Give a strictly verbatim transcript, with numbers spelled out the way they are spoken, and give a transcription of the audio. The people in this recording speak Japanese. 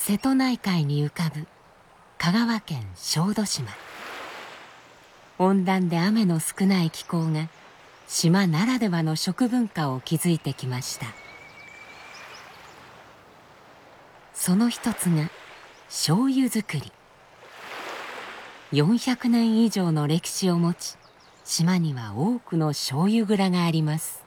瀬戸内海に浮かぶ香川県小豆島。温暖で雨の少ない気候が島ならではの食文化を築いてきました。その一つが醤油作り。よんひゃくねん以上の歴史を持ち、島には多くの醤油蔵があります。